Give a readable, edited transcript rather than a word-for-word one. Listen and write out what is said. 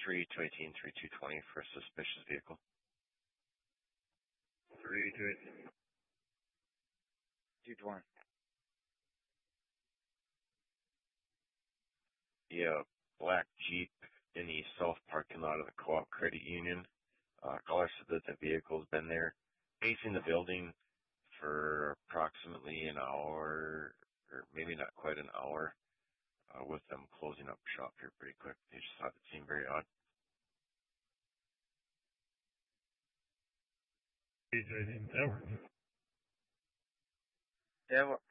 3218, 3220 for a suspicious vehicle. 3218. 220. Yeah, black Jeep in the south parking lot of the Co-op Credit Union. Caller said that the vehicle's been there facing the building for approximately an hour, or maybe not quite an hour, with them closing up shop here pretty quick. They just thought it seemed very odd. 3218, that works. Yeah,